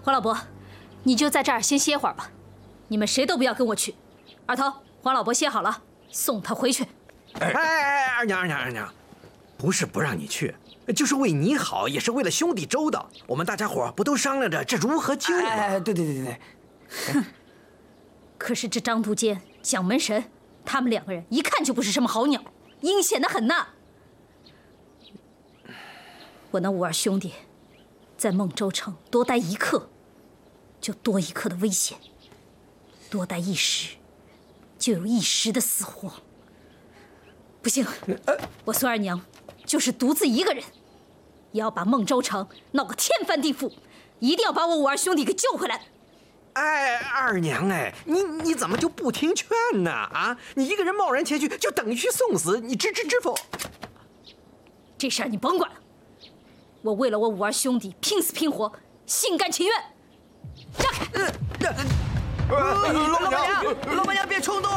黄老伯，你就在这儿先歇会儿吧。你们谁都不要跟我去。二头，黄老伯歇好了，送他回去。 二娘，不是不让你去，就是为你好，也是为了兄弟周到。我们大家伙不都商量着这如何救吗？ 对。 哼。可是这张都监、蒋门神，他们2个人一看就不是什么好鸟，阴险得很呐。我那52兄弟，在孟州城多待1刻，就多1刻的危险；多待1时，就有1时的死活。不行，我孙二娘就是独自一个人，也要把孟州城闹个天翻地覆，一定要把我52兄弟给救回来。 二娘，你怎么就不听劝呢？啊，你一个人贸然前去，就等于去送死，你知否？ 这事儿你甭管了，我为了我52兄弟拼死拼活，心甘情愿。让开！ 老板娘别冲动